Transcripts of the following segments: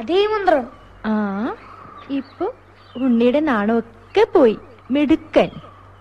അതേ മന്ത്രം. ആ, ഇപ്പൊ ഉണ്ണിയുടെ നാണമൊക്കെ പോയി. മിടുക്കൻ.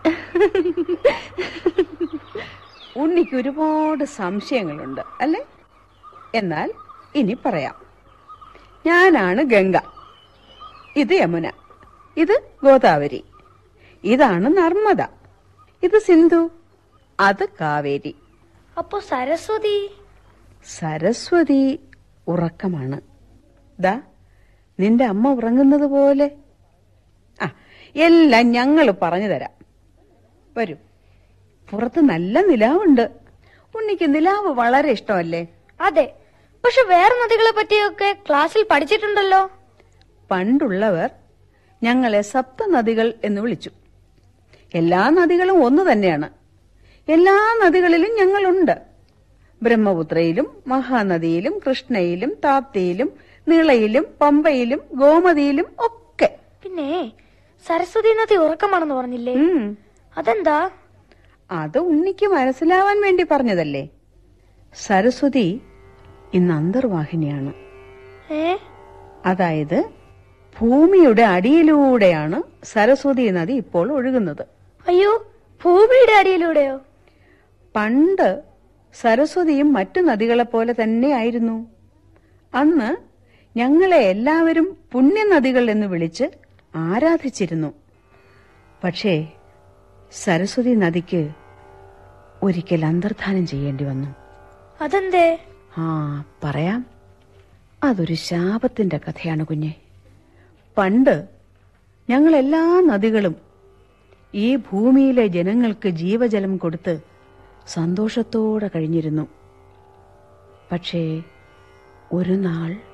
ഉണ്ണിക്ക് ഒരുപാട് സംശയങ്ങളുണ്ട് അല്ലേ? എന്നാൽ ഇനി പറയാം. ഞാനാണ് ഗംഗ, ഇത് യമുന, ഇത് ഗോദാവരി, ഇതാണ് നർമ്മദ, ഇത് സിന്ധു, അത് കാവേരി. അപ്പോ സരസ്വതി? സരസ്വതി ഉറക്കമാണ്. ദാ നിന്റെ അമ്മ ഉറങ്ങുന്നത് പോലെ. എല്ലാം ഞങ്ങൾ പറഞ്ഞു തരാം. വരൂ, പുറത്ത് നല്ല നിലാവുണ്ട്. ഉണ്ണിക്ക് നിലാവ് വളരെ ഇഷ്ടമല്ലേ? അതെ, പക്ഷെ വേറെ നദികളെ പറ്റിയൊക്കെ ക്ലാസ്സിൽ പഠിച്ചിട്ടുണ്ടല്ലോ. പണ്ടുള്ളവർ ഞങ്ങളെ സപ്തനദികൾ എന്ന് വിളിച്ചു. എല്ലാ നദികളും ഒന്നു തന്നെയാണ്. എല്ലാ നദികളിലും ഞങ്ങളുണ്ട്. ബ്രഹ്മപുത്രയിലും മഹാനദിയിലും കൃഷ്ണയിലും താപ്തിയിലും നിളയിലും പമ്പയിലും ഗോമതിയിലും ഒക്കെ. പിന്നെ സരസ്വതി നദി ഉറക്കമാണെന്ന് പറഞ്ഞില്ലേ? അതെന്താ? അത് ഉണ്ണിക്ക് മനസ്സിലാവാൻ വേണ്ടി പറഞ്ഞതല്ലേ. സരസ്വതി ഇന്ന് അന്തർവാഹിനിയാണ്. അതായത് ഭൂമിയുടെ അടിയിലൂടെയാണ് സരസ്വതി നദി ഇപ്പോൾ ഒഴുകുന്നത്. അയ്യോ, ഭൂമിയുടെ അടിയിലൂടെയോ? പണ്ട് സരസ്വതിയും മറ്റു നദികളെ പോലെ തന്നെയായിരുന്നു. അന്ന് ഞങ്ങളെ എല്ലാവരും പുണ്യനദികൾ എന്ന് വിളിച്ച് ആരാധിച്ചിരുന്നു. പക്ഷേ സരസ്വതി നദിക്ക് ഒരിക്കൽ അന്തർധാനം ചെയ്യേണ്ടി വന്നു. അതെന്തേ? പറയാം. അതൊരു ശാപത്തിന്റെ കഥയാണ് കുഞ്ഞെ. പണ്ട് ഞങ്ങളെല്ലാ നദികളും ഈ ഭൂമിയിലെ ജനങ്ങൾക്ക് ജീവജലം കൊടുത്ത് സന്തോഷത്തോടെ കഴിഞ്ഞിരുന്നു. പക്ഷേ ഒരു നാൾ